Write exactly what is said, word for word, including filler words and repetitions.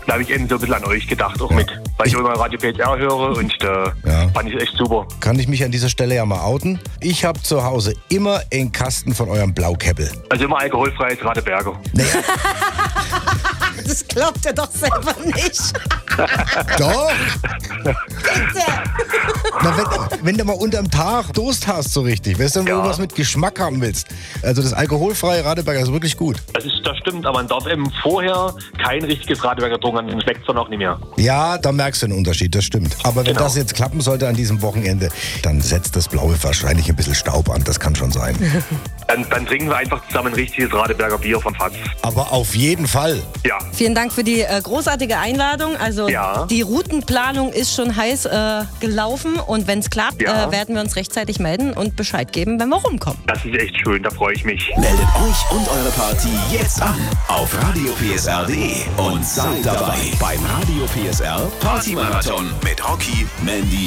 Da habe ich eben so ein bisschen an euch gedacht, auch ja. mit. Weil ich immer Radio P S R höre und äh, ja. fand ich echt super. Kann ich mich an dieser Stelle ja mal outen? Ich habe zu Hause immer einen Kasten von eurem Blaukäppel. Also immer alkoholfreies Radeberger. Naja. Das glaubt er doch selber nicht. Doch. Na, wenn, wenn du mal unterm Tag Durst hast so richtig, weißt du, wenn du ja. irgendwas mit Geschmack haben willst. Also das alkoholfreie Radeberger ist wirklich gut. Das, ist, das stimmt, aber man darf eben vorher kein richtiges Radeberger getrunken haben, dann schmeckt es dann auch nicht mehr. Ja, da merkst du den Unterschied, das stimmt. Aber wenn genau. das jetzt klappen sollte an diesem Wochenende, dann setzt das Blaue wahrscheinlich ein bisschen Staub an, das kann schon sein. Dann, dann trinken wir einfach zusammen ein richtiges Radeberger Bier vom Fass. Aber auf jeden Fall. Ja. Vielen Dank für die äh, großartige Einladung. Also ja. die Routenplanung ist schon heiß äh, gelaufen und wenn es klappt, ja. äh, werden wir uns rechtzeitig melden und Bescheid geben, wenn wir rumkommen. Das ist echt schön, da freue ich mich. Meldet euch und eure Party jetzt an auf radio p s r punkt d e und seid dabei beim Radio P S R Party Marathon mit Rocky, Mandy